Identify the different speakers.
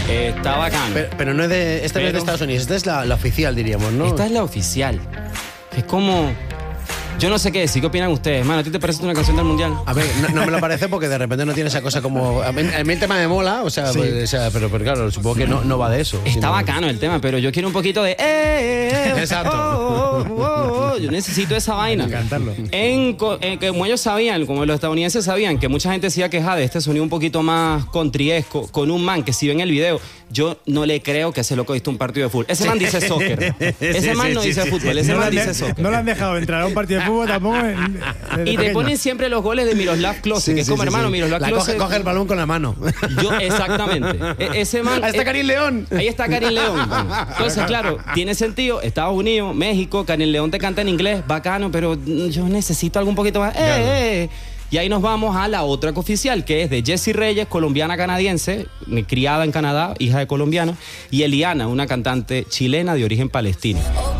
Speaker 1: Está bacano.
Speaker 2: Pero no es de, esta no es de Estados Unidos, esta es la oficial, diríamos, ¿no?
Speaker 1: Esta es la oficial. Es como... Yo no sé qué decir, ¿qué opinan ustedes? Mano, ¿a ti te parece una canción del Mundial?
Speaker 2: A ver, no me lo parece porque de repente no tiene esa cosa como... A mí el tema me mola, o sea,
Speaker 3: Sí.
Speaker 2: pues, pero claro, supongo que no va de eso.
Speaker 1: Está
Speaker 2: sino-
Speaker 1: bacano el tema, pero yo quiero un poquito de...
Speaker 2: Exacto.
Speaker 1: Yo necesito esa vaina.
Speaker 3: Cantarlo.
Speaker 1: Como ellos sabían, como los estadounidenses sabían, que mucha gente se iba a quejar de este sonido un poquito más contriesco, con un man que si ven el video, yo no le creo que ese loco viste un partido de fútbol. Ese man dice soccer. Ese man no dice fútbol, ese man dice soccer.
Speaker 3: No le han dejado entrar a un partido de fútbol tampoco.
Speaker 1: Y te ponen siempre los goles de Miroslav Klose, que es como hermano Miroslav Klose.
Speaker 2: Coge el balón con la mano.
Speaker 1: Exactamente. Ese man...
Speaker 2: Ahí está Karim León.
Speaker 1: Ahí está Karim León. Entonces, claro, tiene sentido. Estados Unidos, México, Karim León te canta en inglés, bacano, pero yo necesito algo un poquito más. Y ahí nos vamos a la otra oficial, que es de Jessie Reyes, colombiana-canadiense, criada en Canadá, hija de colombianos, y Eliana, una cantante chilena de origen palestino.